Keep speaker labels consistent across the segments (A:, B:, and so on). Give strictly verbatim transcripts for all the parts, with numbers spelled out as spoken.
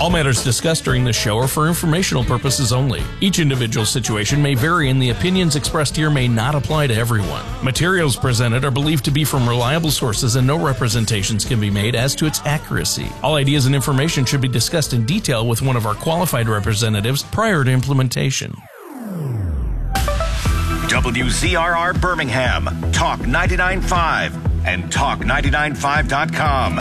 A: All matters discussed during this show are for informational purposes only. Each individual situation may vary, and the opinions expressed here may not apply to everyone. Materials presented are believed to be from reliable sources, and no representations can be made as to its accuracy. All ideas and information should be discussed in detail with one of our qualified representatives prior to implementation.
B: W Z R R Birmingham, Talk ninety-nine point five, and talk ninety-nine five dot com.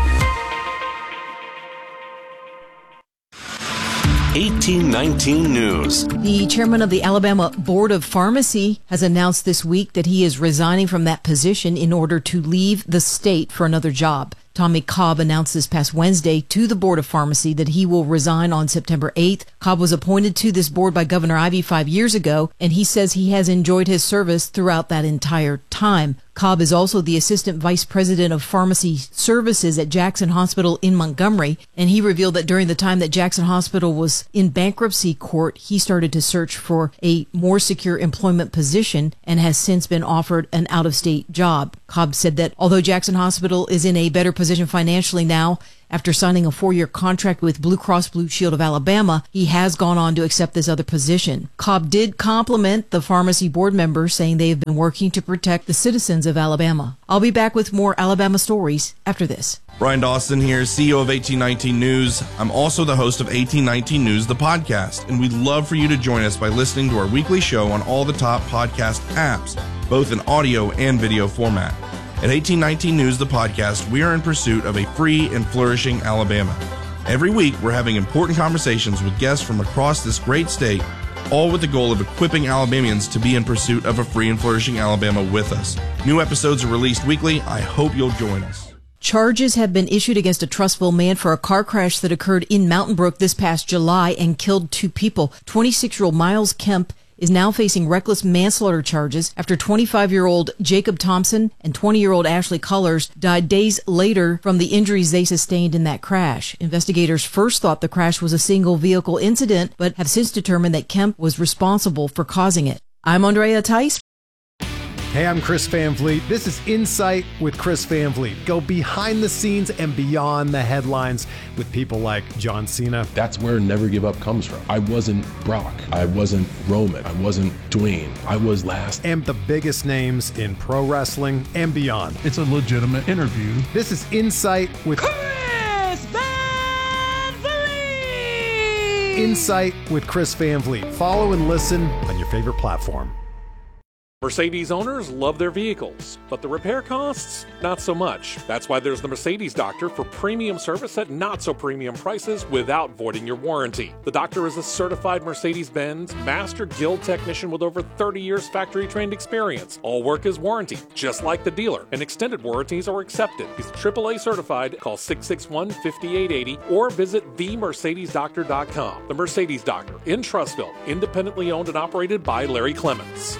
C: eighteen nineteen News.
D: The chairman of the Alabama Board of Pharmacy has announced this week that he is resigning from that position in order to leave the state for another job. Tommy Cobb announced this past Wednesday to the Board of Pharmacy that he will resign on September eighth. Cobb was appointed to this board by Governor Ivey five years ago, and he says he has enjoyed his service throughout that entire time. Cobb is also the Assistant Vice President of Pharmacy Services at Jackson Hospital in Montgomery, and he revealed that during the time that Jackson Hospital was in bankruptcy court, he started to search for a more secure employment position and has since been offered an out-of-state job. Cobb said that although Jackson Hospital is in a better position financially now, after signing a four-year contract with Blue Cross Blue Shield of Alabama, he has gone on to accept this other position. Cobb did compliment the pharmacy board members, saying they have been working to protect the citizens of Alabama. I'll be back with more Alabama stories after this.
E: Brian Dawson here, C E O of eighteen nineteen News. I'm also the host of eighteen nineteen News, the podcast, and we'd love for you to join us by listening to our weekly show on all the top podcast apps, both in audio and video format. At eighteen nineteen News, the podcast, we are in pursuit of a free and flourishing Alabama. Every week, we're having important conversations with guests from across this great state, all with the goal of equipping Alabamians to be in pursuit of a free and flourishing Alabama with us. New episodes are released weekly. I hope you'll join us.
D: Charges have been issued against a Trussville man for a car crash that occurred in Mountain Brook this past July and killed two people. twenty-six-year-old Miles Kemp is now facing reckless manslaughter charges after twenty-five-year-old Jacob Thompson and twenty-year-old Ashley Cullors died days later from the injuries they sustained in that crash. Investigators first thought the crash was a single vehicle incident, but have since determined that Kemp was responsible for causing it. I'm Andrea Tice.
F: Hey, I'm Chris Van Vliet. This is Insight with Chris Van Vliet. Go behind the scenes and beyond the headlines with people like John Cena.
G: That's where Never Give Up comes from. I wasn't Brock. I wasn't Roman. I wasn't Dwayne. I was last.
F: And the biggest names in pro wrestling and beyond.
H: It's a legitimate interview.
F: This is Insight with
I: Chris Van Vliet.
F: Insight with Chris Van Vliet. Follow and listen on your favorite platform.
J: Mercedes owners love their vehicles, but the repair costs, not so much. That's why there's the Mercedes Doctor for premium service at not so premium prices without voiding your warranty. The Doctor is a certified Mercedes-Benz Master Guild technician with over thirty years factory-trained experience. All work is warranty, just like the dealer, and extended warranties are accepted. He's triple A certified. Call six six one, five eight eight zero or visit the mercedes doctor dot com. The Mercedes Doctor in Trussville, independently owned and operated by Larry Clements.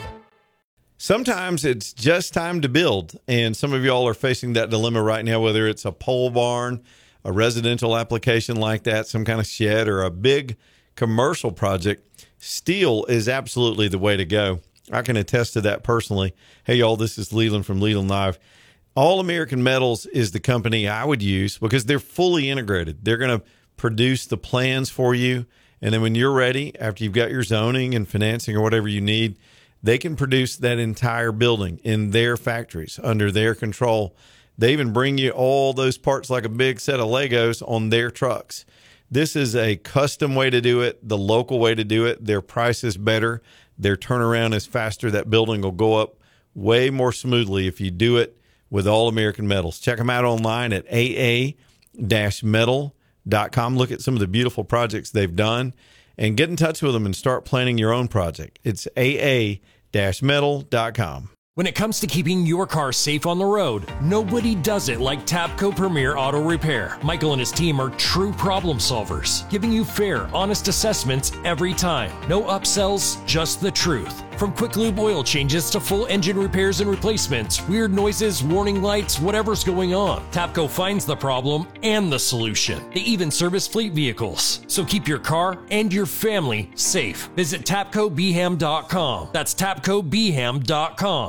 K: Sometimes it's just time to build, and some of y'all are facing that dilemma right now, whether it's a pole barn, a residential application like that, some kind of shed, or a big commercial project. Steel is absolutely the way to go. I can attest to that personally. Hey, y'all, this is Leland from Leland Live. All American Metals is the company I would use because they're fully integrated. They're going to produce the plans for you, and then when you're ready, after you've got your zoning and financing or whatever you need, they can produce that entire building in their factories under their control. They even bring you all those parts like a big set of Legos on their trucks. This is a custom way to do it, the local way to do it. Their price is better. Their turnaround is faster. That building will go up way more smoothly if you do it with All American Metals. Check them out online at a a dash metal dot com. Look at some of the beautiful projects they've done and get in touch with them and start planning your own project. It's a a dash metal dot com.
L: When it comes to keeping your car safe on the road, nobody does it like Tapco Premier Auto Repair. Michael and his team are true problem solvers, giving you fair, honest assessments every time. No upsells, just the truth. From quick lube oil changes to full engine repairs and replacements, weird noises, warning lights, whatever's going on, Tapco finds the problem and the solution. They even service fleet vehicles. So keep your car and your family safe. Visit tapco b ham dot com. That's tapco b ham dot com.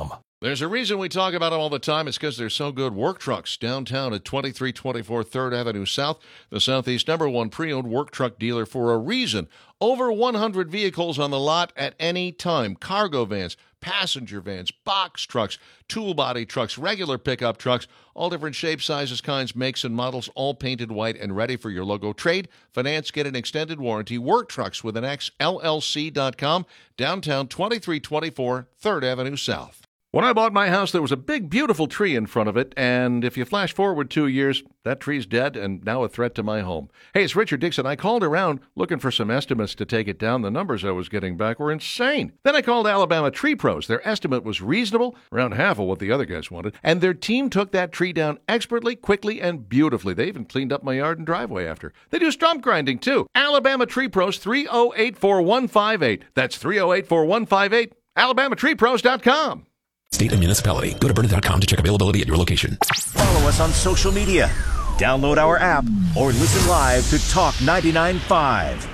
H: There's a reason we talk about them all the time. It's because they're so good. Work Trucks, downtown at twenty-three twenty-four third Avenue South, the Southeast number one pre-owned work truck dealer for a reason. Over one hundred vehicles on the lot at any time. Cargo vans, passenger vans, box trucks, tool body trucks, regular pickup trucks, all different shapes, sizes, kinds, makes, and models, all painted white and ready for your logo. Trade, finance, get an extended warranty. Work Trucks with an X, L L C dot com, downtown twenty-three twenty-four third Avenue South. When I bought my house, there was a big, beautiful tree in front of it, and if you flash forward two years, that tree's dead and now a threat to my home. Hey, it's Richard Dixon. I called around looking for some estimates to take it down. The numbers I was getting back were insane. Then I called Alabama Tree Pros. Their estimate was reasonable, around half of what the other guys wanted, and their team took that tree down expertly, quickly, and beautifully. They even cleaned up my yard and driveway after. They do stump grinding, too. Alabama Tree Pros, three oh eight, four one five eight. That's three oh eight, four one five eight, alabama tree pros dot com.
M: State and municipality. Go to Burnett dot com to check availability at your location.
B: Follow us on social media. Download our app or listen live to Talk ninety-nine point five.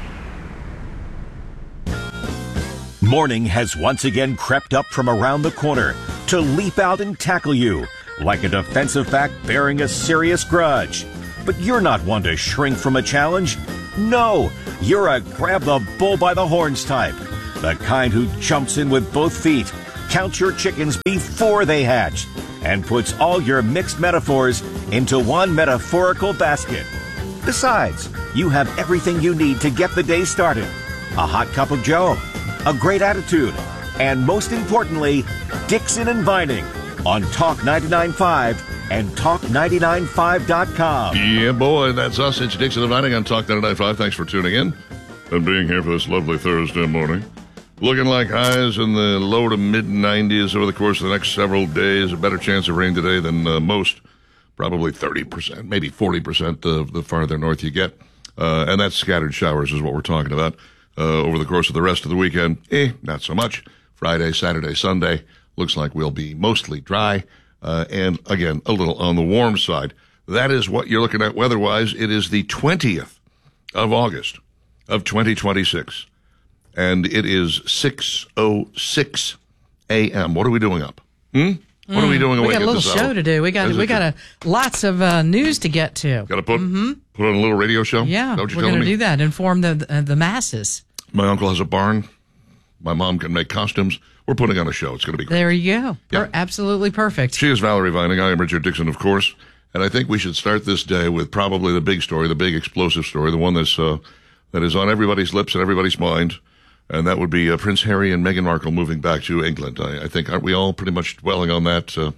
B: Morning has once again crept up from around the corner to leap out and tackle you like a defensive back bearing a serious grudge. But you're not one to shrink from a challenge. No, you're a grab the bull by the horns type. The kind who jumps in with both feet, counts your chickens before they hatch, and puts all your mixed metaphors into one metaphorical basket. Besides, you have everything you need to get the day started. A hot cup of joe, a great attitude, and most importantly, Dixon and Vining on Talk ninety-nine point five and talk ninety-nine point five dot com.
H: Yeah, boy, that's us. It's Dixon and Vining on Talk ninety-nine point five. Thanks for tuning in and being here for this lovely Thursday morning. Looking like highs in the low to mid nineties over the course of the next several days. A better chance of rain today than uh, most. Probably thirty percent, maybe forty percent the, the farther north you get. Uh, and that's scattered showers is what we're talking about. Uh, over the course of the rest of the weekend, eh, not so much. Friday, Saturday, Sunday, looks like we'll be mostly dry. Uh, and again, a little on the warm side. That is what you're looking at weather-wise. It is the twentieth of August of twenty twenty-six. And it is six oh six a.m. What are we doing up? Hmm? What mm, are we doing awake?
N: We got a little
H: show
N: hour? to do. We got
H: Is
N: we got a, lots of uh, news to get to.
H: Got to put
N: mm-hmm.
H: put on a little radio show?
N: Yeah, we're going to do that. Inform the uh, the masses.
H: My uncle has a barn. My mom can make costumes. We're putting on a show. It's going to be great.
N: There you go.
H: Yeah.
N: Per- absolutely perfect.
H: She is Valerie Vining. I am Richard Dixon, of course. And I think we should start this day with probably the big story, the big explosive story, the one that's uh, that is on everybody's lips and everybody's mind. And that would be uh, Prince Harry and Meghan Markle moving back to England. I, I think, aren't we all pretty much dwelling on that? Uh,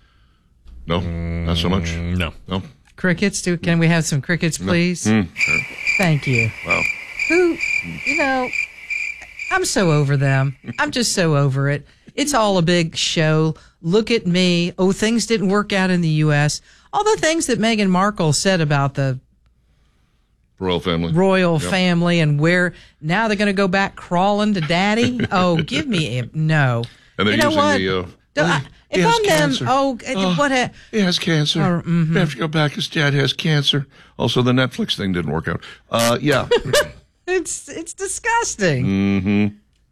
H: no? Mm, not so much?
A: No.
H: No?
N: Crickets? Do, can we have some crickets, please?
H: No. Mm, sure.
N: Thank you.
H: Wow.
N: Who, you know, I'm so over them. I'm just so over it. It's all a big show. Look at me. Oh, things didn't work out in the U S All the things that Meghan Markle said about the
H: royal family,
N: royal
H: yep.
N: family, and where now they're going to go back crawling to daddy. Oh, give me a no.
H: And they're
N: you know
H: using
N: what?
H: the. Uh,
N: Do I, if I'm
H: cancer.
N: them, oh,
H: oh,
N: what? Ha-
H: he has cancer.
N: Oh, mm-hmm.
H: We have to go back. His dad has cancer. Also, the Netflix thing didn't work out. Uh, yeah,
N: it's it's disgusting.
H: Mm-hmm.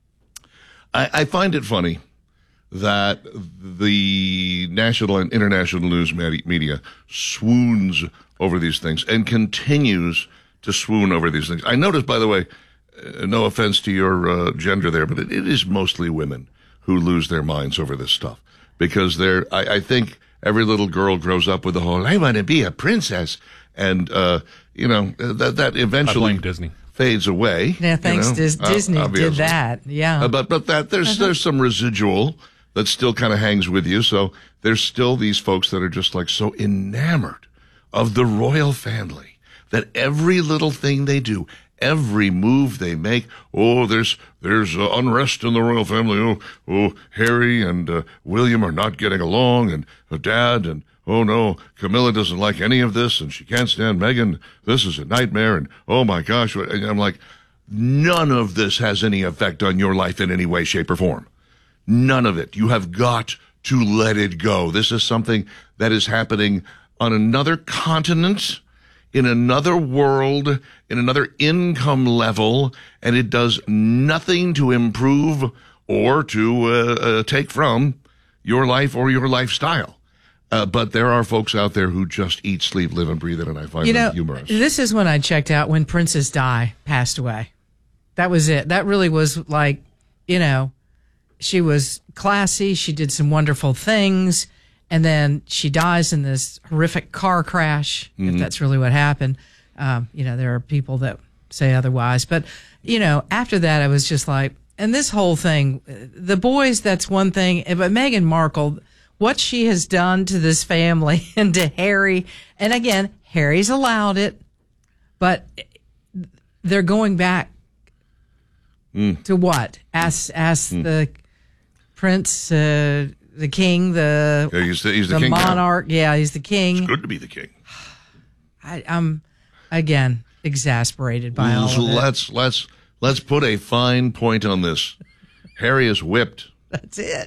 H: I, I find it funny that the national and international news media swoons over these things and continues to swoon over these things. I noticed, by the way, uh, no offense to your uh, gender there, but it, it is mostly women who lose their minds over this stuff because they're. I, I think every little girl grows up with the whole "I want to be a princess," and uh, you know that that eventually
A: I blame Disney.
H: fades away.
N: Yeah, thanks
H: you know?
N: Dis- Disney
H: uh,
N: did that. Yeah,
H: uh, but but that there's uh-huh. there's some residual that still kind of hangs with you. So there's still these folks that are just like so enamored of the royal family that every little thing they do, every move they make, oh, there's there's uh, unrest in the royal family. Oh, oh, Harry and uh, William are not getting along, and uh, Dad, and oh no, Camilla doesn't like any of this, and she can't stand Meghan. This is a nightmare, and oh my gosh, and I'm like, none of this has any effect on your life in any way, shape, or form. None of it. You have got to let it go. This is something that is happening on another continent, in another world, in another income level, and it does nothing to improve or to uh, uh, take from your life or your lifestyle. Uh, but there are folks out there who just eat, sleep, live, and breathe it, and I find
N: you
H: them
N: know,
H: humorous.
N: This is when I checked out when Princess Di passed away. That was it. That really was like, you know, she was classy. She did some wonderful things. And then she dies in this horrific car crash,
H: Mm-hmm.
N: if that's really what happened. Um, you know, there are people that say otherwise. But, you know, after that, I was just like, and this whole thing, the boys, that's one thing. But Meghan Markle, what she has done to this family and to Harry, and again, Harry's allowed it, but they're going back
H: mm.
N: to what? Ask, ask
H: Mm.
N: the prince, uh, the king, the,
H: Yeah, he's the, he's the, king
N: monarch.
H: now.
N: Yeah, he's the king.
H: It's good to be the king.
N: I, I'm, again, exasperated by all of it.
H: Let's, let's, let's put a fine point on this. Harry is whipped.
N: That's it.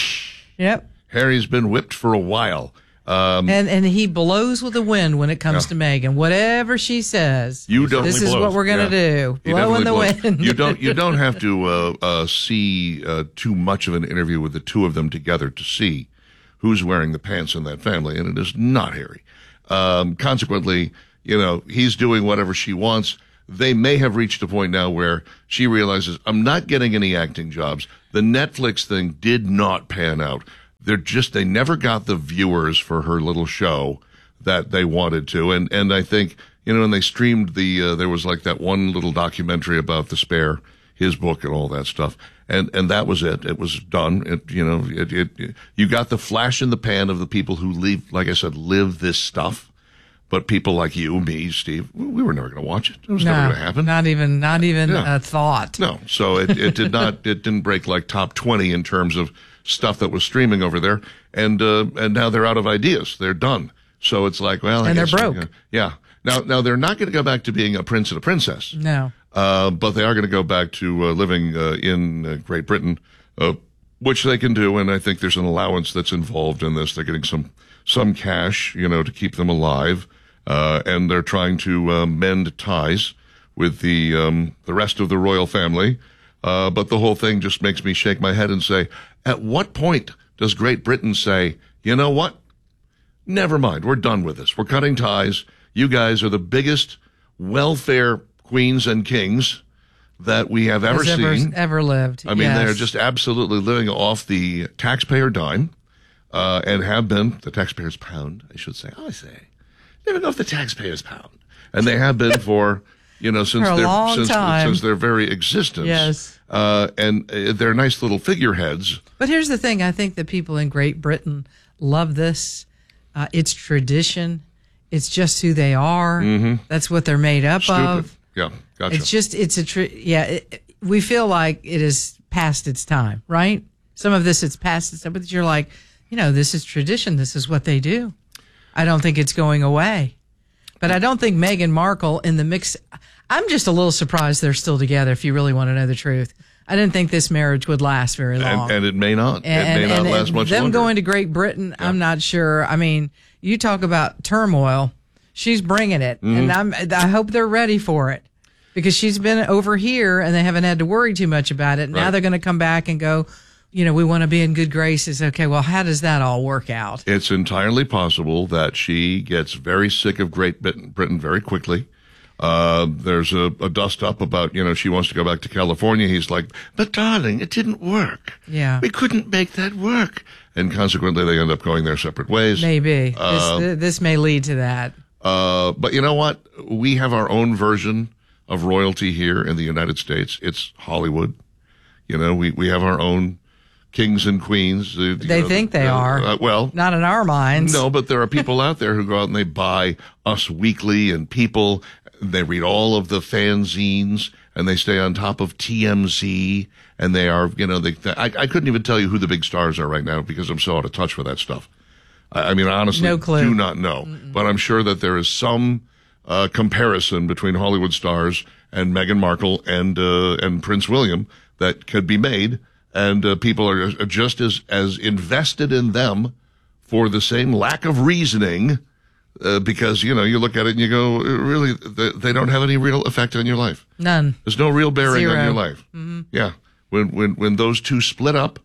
N: Yep.
H: Harry's been whipped for a while. Um,
N: And and he blows with the wind when it comes
H: Yeah.
N: to Meghan. Whatever she says,
H: You don't.
N: this is
H: blows.
N: what we're going to
H: Yeah.
N: do.
H: He
N: Blow in the
H: definitely blows.
N: wind.
H: You don't. You don't have to uh, uh, see uh, too much of an interview with the two of them together to see who's wearing the pants in that family, and it is not Harry. Um, consequently, you know, he's doing whatever she wants. They may have reached a point now where she realizes, I'm not getting any acting jobs. The Netflix thing did not pan out. They're just, they never got the viewers for her little show that they wanted to. And, and I think, you know, when they streamed the, uh, there was like that one little documentary about the Spare, his book and all that stuff. And, and that was it. It was done. It, you know, it, it, you got the flash in the pan of the people who live, like I said, live this stuff. But people like you, me, Steve, we were never going to watch it. It was
N: no,
H: never going to happen.
N: Not even, not even
H: Yeah.
N: a thought.
H: No. So it, it did not, it didn't break like top twenty in terms of stuff that was streaming over there. And, uh, and now they're out of ideas. They're done. So it's like, well, I
N: And they're
H: guess,
N: broke.
H: uh, yeah. Now, now they're not going to go back to being a prince and a princess.
N: No.
H: Uh, but they are going to go back to uh, living uh, in uh, Great Britain, uh, which they can do. And I think there's an allowance that's involved in this. They're getting some, some cash, you know, to keep them alive. Uh, and they're trying to uh, mend ties with the um, the rest of the royal family. Uh, but the whole thing just makes me shake my head and say, at what point does Great Britain say, you know what? Never mind. We're done with this. We're cutting ties. You guys are the biggest welfare queens and kings that we have ever
N: Has ever,
H: seen.
N: ever lived.
H: I mean,
N: Yes.
H: they're just absolutely living off the taxpayer dime uh, and have been, the taxpayer's pound, I should say. I say. Living off the taxpayer's pound. And they have been for, you know, since
N: For a
H: their
N: long
H: since,
N: time.
H: since their very existence.
N: Yes.
H: Uh, and uh, they're nice little figureheads.
N: But here's the thing. I think that people in Great Britain love this. Uh, it's tradition. It's just who they are.
H: Mhm.
N: That's what they're made up
H: Stupid.
N: of.
H: Yeah, gotcha.
N: It's just, it's a, tr- yeah, it, we feel like it is past its time, right? Some of this, it's past its time, but you're like, you know, this is tradition. This is what they do. I don't think it's going away. But I don't think Meghan Markle in the mix, I'm just a little surprised they're still together, if you really want to know the truth. I didn't think this marriage would last very long.
H: And, and it may not.
N: And,
H: it may
N: and,
H: not
N: and
H: last much
N: them
H: longer.
N: going to Great Britain, I'm not sure. I mean, you talk about turmoil. She's bringing it,
H: Mhm.
N: and I'm. I hope they're ready for it because she's been over here and they haven't had to worry too much about it. Now
H: Right.
N: they're going to come back and go, you know, we want to be in good graces. Okay, well, how does that all work out?
H: It's entirely possible that she gets very sick of Great Britain, Britain very quickly. Uh, there's a, a dust up about, you know, she wants to go back to California. He's like, but darling, it didn't work.
N: Yeah,
H: We couldn't make that work. And consequently, they end up going their separate ways.
N: maybe
H: Uh,
N: this, this may lead to that.
H: Uh, but you know what? We have our own version of royalty here in the United States. It's Hollywood. You know, we, we have our own kings and queens. Uh, you
N: They
H: know,
N: think they
H: uh,
N: are.
H: Uh, well,
N: Not in our minds.
H: no, but there are people out there who go out and they buy Us Weekly and People. They read all of the fanzines and they stay on top of T M Z. And they are, you know, they, I, I couldn't even tell you who the big stars are right now because I'm so out of touch with that stuff. I, I mean, I honestly
N: No clue.
H: do not know. Mm-mm. But I'm sure that there is some uh, comparison between Hollywood stars and Meghan Markle and uh, and Prince William that could be made. And uh, people are just as, as invested in them for the same lack of reasoning uh, because, you know, you look at it and you go, really, they, they don't have any real effect on your life.
N: None.
H: There's no real bearing
N: Zero.
H: on your life.
N: Mm-hmm.
H: Yeah. When, when, when those two split up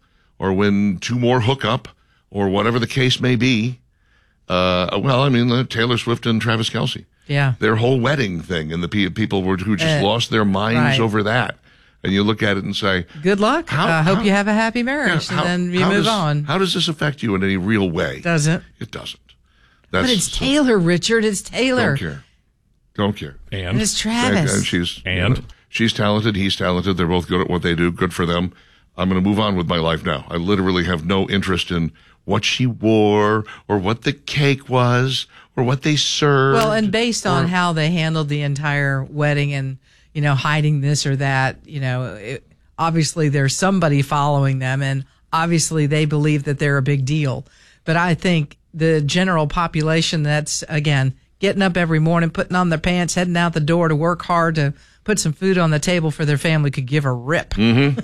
H: or when two more hook up, or whatever the case may be. Uh, well, I mean, uh, Taylor Swift and Travis Kelce.
N: Yeah.
H: Their whole wedding thing, and the pe- people were, who just
N: Uh,
H: lost their minds
N: right.
H: over that. And you look at it and say,
N: Good luck. I uh, hope how, you have a happy marriage, yeah, how, and then you move
H: does,
N: on.
H: How does this affect you in any real way?
N: Doesn't.
H: It doesn't. That's,
D: but it's Taylor, Richard. It's Taylor.
H: Don't care. Don't care.
A: And,
D: and it's Travis.
H: And, and she's
A: and
H: you know, she's talented. He's talented. They're both good at what they do. Good for them. I'm going to move on with my life now. I literally have no interest in what she wore or what the cake was or what they served.
N: Well, and based on
H: or,
N: how they handled the entire wedding and, you know, hiding this or that, you know, it, obviously there's somebody following them, and obviously they believe that they're a big deal. But I think the general population that's, again, getting up every morning, putting on their pants, heading out the door to work hard to put some food on the table for their family could give a rip.
H: Mm-hmm.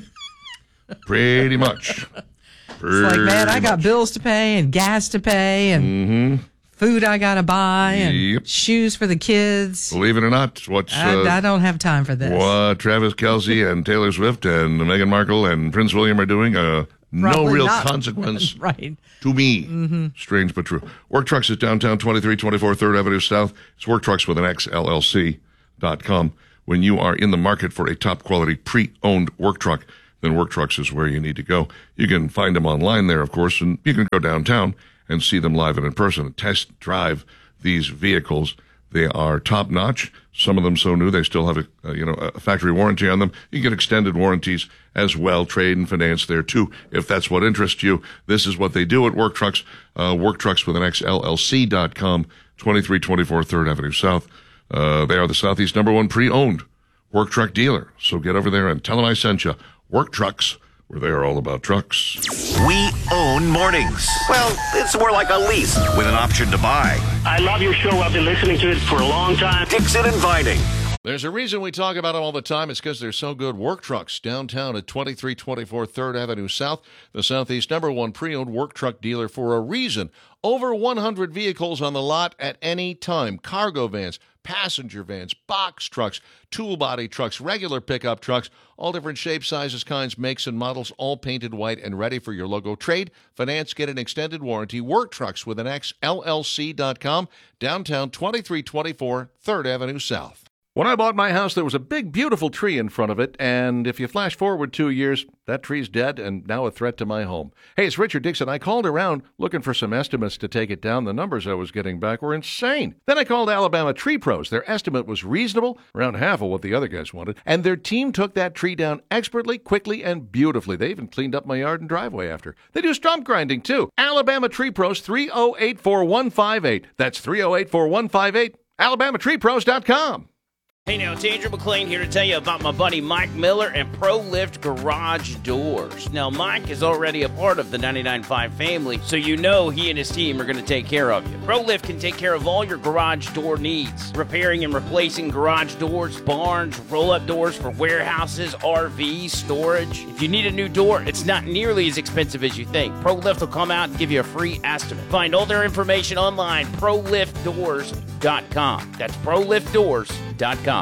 H: Pretty much. Pretty
N: it's like, man, I got bills to pay and gas to pay and
H: mm-hmm.
N: food I got to buy and
H: yep.
N: shoes for the kids.
H: Believe it or not, what's
N: I,
H: uh,
N: I don't have time for this.
H: What Travis Kelce and Taylor Swift and Meghan Markle and Prince William are doing, uh, no real
N: not.
H: consequence
N: right.
H: to me.
N: Mm-hmm.
H: Strange but true. Work Trucks is downtown, twenty-three twenty-four third Avenue South. It's Work Trucks with an X, L L C dot com. When you are in the market for a top-quality pre-owned work truck, then Work Trucks is where you need to go. You can find them online there, of course, and you can go downtown and see them live and in person and test drive these vehicles. They are top-notch. Some of them so new they still have a, uh, you know, a factory warranty on them. You get extended warranties as well, trade and finance there too, if that's what interests you. This is what they do at Work Trucks. Uh, Work Trucks with an X, L L C dot com, twenty-three twenty-four third Avenue South. Uh, they are the Southeast number one pre-owned work truck dealer. So get over there and tell them I sent you. Work Trucks, where they are all about trucks.
B: We own mornings. Well, it's more like a lease with an option to buy.
O: I love your show. I've been listening to it for a long time.
B: Dixon and Vining.
H: There's a reason we talk about them all the time. It's because they're so good. Work Trucks, downtown at twenty-three twenty-four third Avenue South, the Southeast number one pre-owned work truck dealer for a reason. Over one hundred vehicles on the lot at any time. Cargo vans, passenger vans, box trucks, tool body trucks, regular pickup trucks, all different shapes, sizes, kinds, makes, and models, all painted white and ready for your logo. Trade, finance, get an extended warranty. Work Trucks with an X, L L C dot com, downtown twenty-three twenty-four third Avenue South. When I bought my house, there was a big, beautiful tree in front of it, and if you flash forward two years, that tree's dead and now a threat to my home. Hey, it's Richard Dixon. I called around looking for some estimates to take it down. The numbers I was getting back were insane. Then I called Alabama Tree Pros. Their estimate was reasonable, around half of what the other guys wanted, and their team took that tree down expertly, quickly, and beautifully. They even cleaned up my yard and driveway after. They do stump grinding, too. Alabama Tree Pros, three oh eight, four one five eight. That's three oh eight, four one five eight, alabama tree pros dot com.
P: Hey now, it's Andrew McLean here to tell you about my buddy Mike Miller and ProLift Garage Doors. Now, Mike is already a part of the ninety-nine point five family, so you know he and his team are going to take care of you. ProLift can take care of all your garage door needs, repairing and replacing garage doors, barns, roll-up doors for warehouses, R Vs, storage. If you need a new door, it's not nearly as expensive as you think. ProLift will come out and give you a free estimate. Find all their information online, pro lift doors dot com. That's pro lift doors dot com.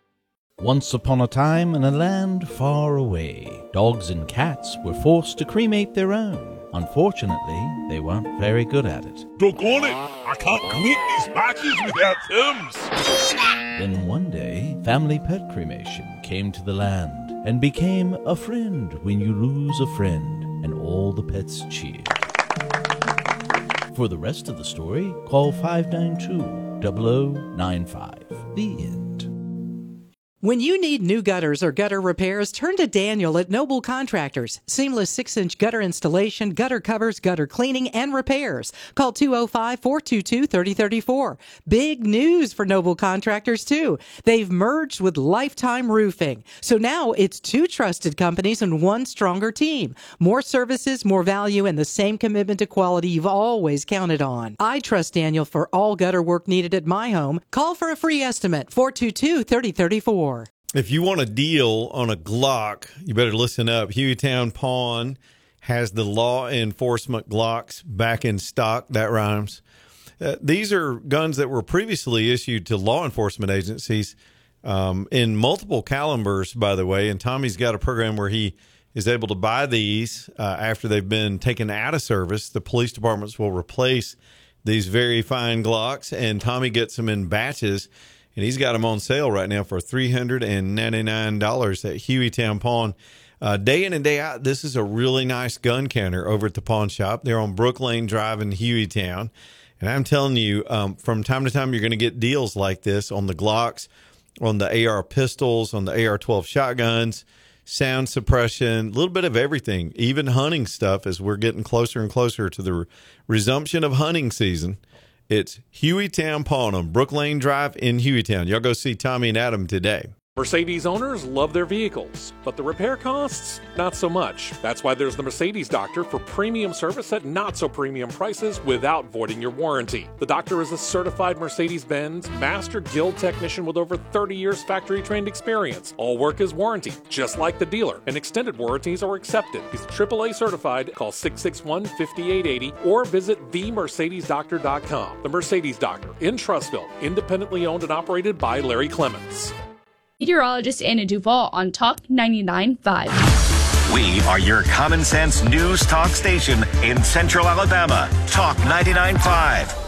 Q: Once upon a time in a land far away, dogs and cats were forced to cremate their own. Unfortunately, they weren't very good at it.
R: Doggone it! I can't cremate these matches without terms!
Q: Then one day, family pet cremation came to the land and became a friend when you lose a friend, and all the pets cheered. For the rest of the story, call five nine two, zero zero nine five. The end.
S: When you need new gutters or gutter repairs, turn to Daniel at Noble Contractors. Seamless six-inch gutter installation, gutter covers, gutter cleaning, and repairs. Call two oh five, four two two, three oh three four. Big news for Noble Contractors, too. They've merged with Lifetime Roofing. So now it's two trusted companies and one stronger team. More services, more value, and the same commitment to quality you've always counted on. I trust Daniel for all gutter work needed at my home. Call for a free estimate, four two two, three oh three four.
K: If you want a deal on a Glock, you better listen up. Hueytown Pawn has the law enforcement Glocks back in stock. That rhymes. Uh, these are guns that were previously issued to law enforcement agencies um, in multiple calibers, by the way. And Tommy's got a program where he is able to buy these uh, after they've been taken out of service. The police departments will replace these very fine Glocks, and Tommy gets them in batches, and he's got them on sale right now for three hundred ninety-nine dollars at Hueytown Pawn. Uh, day in and day out, this is a really nice gun counter over at the pawn shop. They're on Brook Lane Drive in Hueytown. And I'm telling you, um, from time to time, you're going to get deals like this on the Glocks, on the A R pistols, on the A R twelve shotguns, sound suppression, a little bit of everything, even hunting stuff as we're getting closer and closer to the re- resumption of hunting season. It's Hueytown Pawn on Brook Lane Drive in Hueytown. Y'all go see Tommy and Adam today.
J: Mercedes owners love their vehicles, but the repair costs, not so much. That's why there's the Mercedes Doctor for premium service at not so premium prices without voiding your warranty. The Doctor is a certified Mercedes-Benz Master Guild technician with over thirty years factory trained experience. All work is warranty, just like the dealer, and extended warranties are accepted. He's triple A certified. Call six six one, five eight eight zero or visit the mercedes doctor dot com. The Mercedes Doctor in Trussville, independently owned and operated by Larry Clements.
T: Meteorologist Anna Duval on Talk ninety-nine point five.
B: We are your common sense news talk station in Central Alabama. Talk ninety-nine point five.